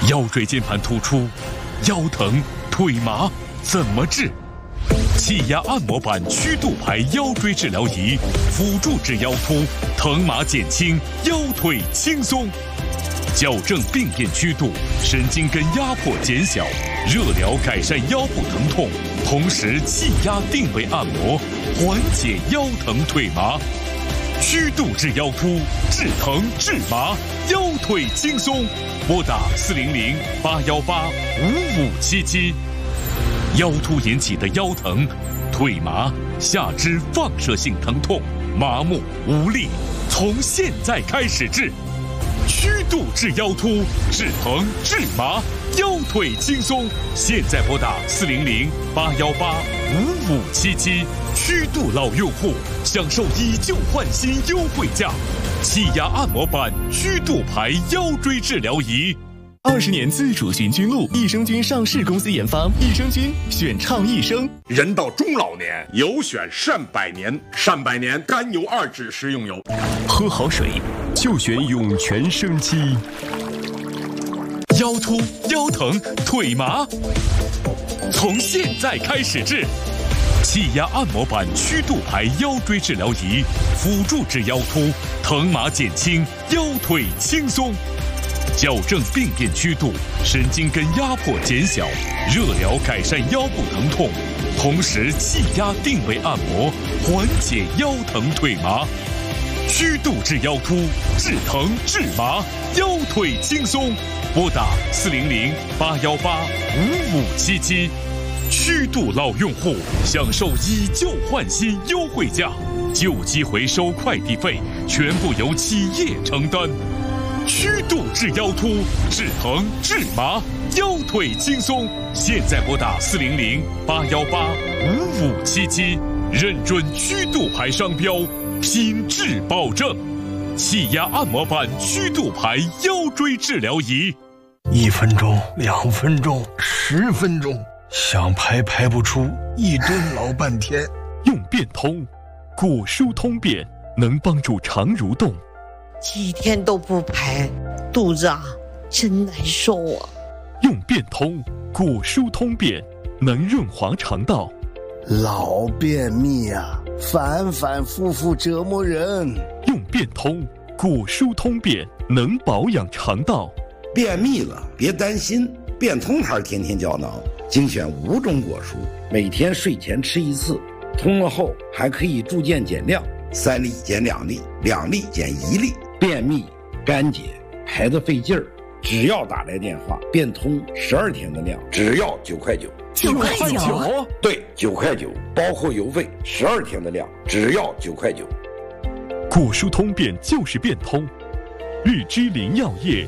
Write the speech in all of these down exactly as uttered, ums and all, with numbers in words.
腰椎间盘突出、腰疼、腿麻怎么治？气压按摩板曲度排腰椎治疗仪，辅助治腰突，疼麻减轻，腰腿轻松。矫正病变曲度，神经根压迫减小，热疗改善腰部疼痛，同时气压定位按摩，缓解腰疼腿麻。曲度治腰突，治疼治麻，腰腿轻松。拨打四零零八幺八五五七七。腰突引起的腰疼、腿麻、下肢放射性疼痛、麻木无力，从现在开始治。曲度治腰突，治疼治麻，腰腿轻松。现在拨打四零零八幺八五五七七。曲度老用户享受以旧换新优惠价，气压按摩板曲度排腰椎治疗仪。 二十年自主循菌露，益生菌上市公司研发，益生菌选畅益生。 人到中老年，有选善百年，善百年甘油二酯食用油。 喝好水就选涌泉生机。 腰突、腰疼、腿麻，从现在开始治。气压按摩板曲度排腰椎治疗仪，辅助治腰突，疼麻减轻，腰腿轻松。矫正病变曲度，神经根压迫减小，热疗改善腰部疼痛，同时气压定位按摩，缓解腰疼腿麻。曲度治腰突，治疼治麻，腰腿轻松。拨打四零零八幺八五五七七。曲度老用户享受以旧换新优惠价，旧机回收快递费全部由企业承担。曲度治腰突，治疼治麻，腰腿轻松。现在拨打四零零八幺八五五七七，认准曲度牌商标，品质保证。气压按摩板曲度牌腰椎治疗仪， 一分钟、两分钟、十分钟，想排排不出，一蹲老半天。 用变通，果舒通便能帮助肠蠕动。 几天都不排，肚子啊真难受啊。 用变通，果舒通便能润滑肠道。 老便秘啊，反反复复折磨人。 用变通，果舒通便能保养肠道。 便秘了别担心，变通牌天天胶囊精选五种果蔬，每天睡前吃一次，通了后还可以逐渐减量，三粒减两粒，两粒减一粒。便秘干结排得费劲儿，只要打来电话，变通十二天的量，只要九块九。 九块九？ 对，九块九，包括邮费，十二天的量，只要九块九。 果舒通便就是变通，日之林药业。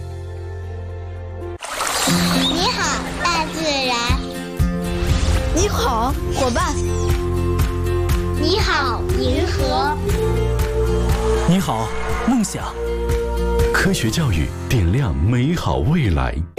你好，大自然。 你好，伙伴。 你好，银河。 你好，梦想。科学教育点亮美好未来。